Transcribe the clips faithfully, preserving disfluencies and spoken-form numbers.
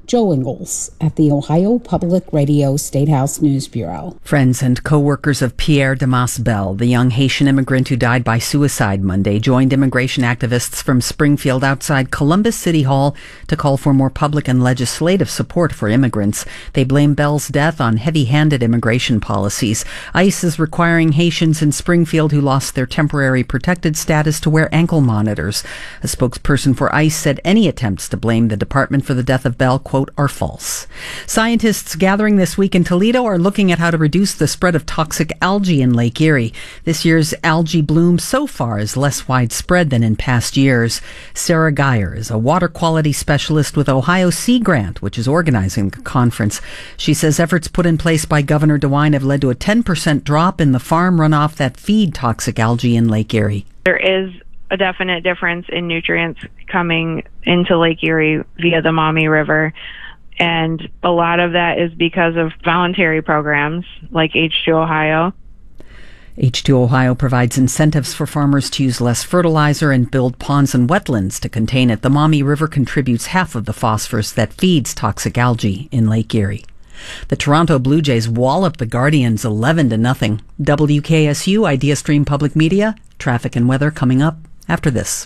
Joel Ingalls at the Ohio Public Radio Statehouse News Bureau. Friends and co-workers of Pierre Damas Bell, the young Haitian immigrant who died by suicide Monday, joined immigration activists from Springfield outside Columbus City Hall to call for more public and legislative support for immigrants. They blame Bell's death on heavy-handed immigration policies. ICE is requiring Haitians in Springfield who lost their temporary protected status to wear ankle monitors. A spokesperson for ICE said any attempts to blame the department for the death of Bell, quote, are false. Scientists gathering this week in Toledo are looking at how to reduce the spread of toxic algae in Lake Erie. This year's algae bloom so far is less widespread than in past years. Sarah Geyer is a water quality specialist with Ohio Sea Grant, which is organizing the conference. She says efforts put in place by Governor DeWine have led to a ten percent drop in the farm runoff that feed toxic algae in Lake Erie. There is a definite difference in nutrients coming into Lake Erie via the Maumee River. And a lot of that is because of voluntary programs like H two Ohio. H two Ohio provides incentives for farmers to use less fertilizer and build ponds and wetlands to contain it. The Maumee River contributes half of the phosphorus that feeds toxic algae in Lake Erie. The Toronto Blue Jays wallop the Guardians eleven to nothing. W K S U Idea Stream Public Media. Traffic and weather coming up after this.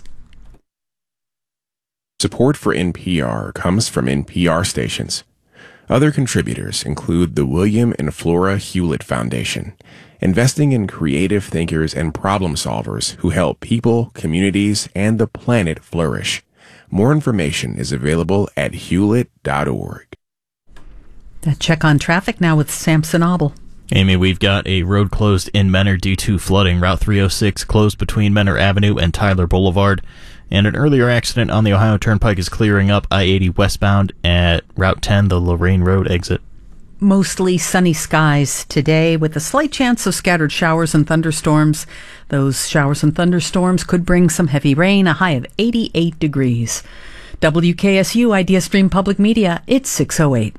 Support for N P R comes from N P R stations. Other contributors include the William and Flora Hewlett Foundation, investing in creative thinkers and problem solvers who help people, communities, and the planet flourish. More information is available at hewlett dot org. That check on traffic now with Samson Obel. Amy, we've got a road closed in Menor due to flooding. Route three oh six closed between Menor Avenue and Tyler Boulevard. And an earlier accident on the Ohio Turnpike is clearing up I eighty westbound at Route ten, the Lorraine Road exit. Mostly sunny skies today with a slight chance of scattered showers and thunderstorms. Those showers and thunderstorms could bring some heavy rain, a high of eighty-eight degrees. W K S U Idea Stream Public Media, it's six oh eight.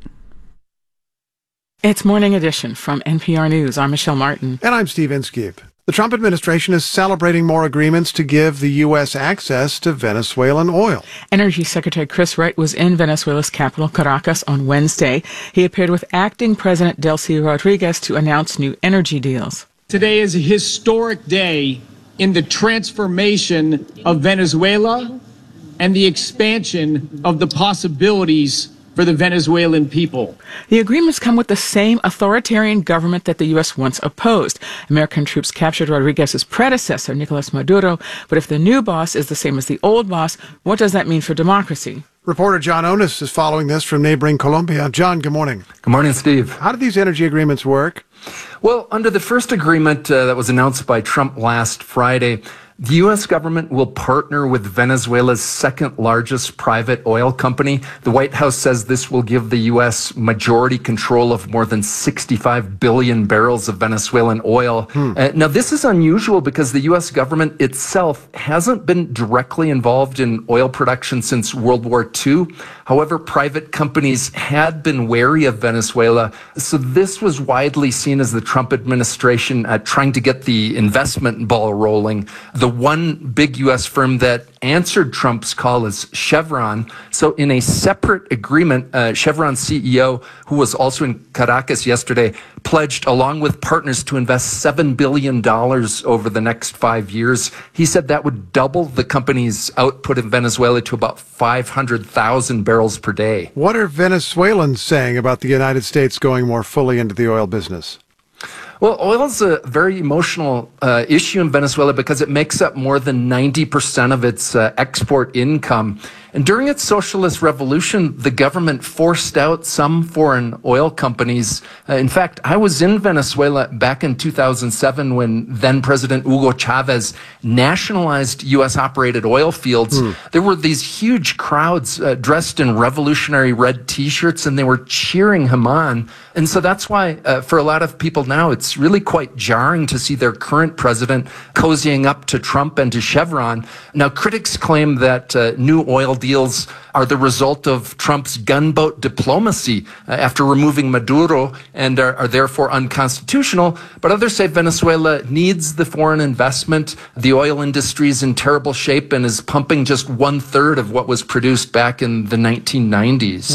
It's Morning Edition from N P R News. I'm Michelle Martin. And I'm Steve Inskeep. The Trump administration is celebrating more agreements to give the U S access to Venezuelan oil. Energy Secretary Chris Wright was in Venezuela's capital, Caracas, on Wednesday. He appeared with acting President Delcy Rodriguez to announce new energy deals. Today is a historic day in the transformation of Venezuela and the expansion of the possibilities for the Venezuelan people. The agreements come with the same authoritarian government that the U S once opposed. American troops captured Rodriguez's predecessor, Nicolas Maduro. But if the new boss is the same as the old boss, what does that mean for democracy? Reporter John Onis is following this from neighboring Colombia. John, good morning. Good morning, Steve. How do these energy agreements work? Well, under the first agreement uh, that was announced by Trump last Friday, the U S government will partner with Venezuela's second largest private oil company. The White House says this will give the U S majority control of more than sixty-five billion barrels of Venezuelan oil. Hmm. Uh, now, this is unusual because the U S government itself hasn't been directly involved in oil production since World War Two. However, private companies had been wary of Venezuela, so this was widely seen as the Trump administration uh, trying to get the investment ball rolling. The one big U S firm that answered Trump's call is Chevron. So in a separate agreement, uh, Chevron C E O, who was also in Caracas yesterday, pledged along with partners to invest seven billion dollars over the next five years. He said that would double the company's output in Venezuela to about five hundred thousand barrels per day. What are Venezuelans saying about the United States going more fully into the oil business? Well, oil is a very emotional uh, issue in Venezuela because it makes up more than ninety percent of its uh, export income. And during its socialist revolution, the government forced out some foreign oil companies. Uh, in fact, I was in Venezuela back in two thousand seven when then-President Hugo Chavez nationalized U S-operated oil fields. Mm. There were these huge crowds uh, dressed in revolutionary red T-shirts, and they were cheering him on. And so that's why, uh, for a lot of people now, it's really quite jarring to see their current president cozying up to Trump and to Chevron. Now, critics claim that uh, new oil deals are the result of Trump's gunboat diplomacy uh, after removing Maduro and are, are therefore unconstitutional. But others say Venezuela needs the foreign investment. The oil industry is in terrible shape and is pumping just one third of what was produced back in the nineteen nineties.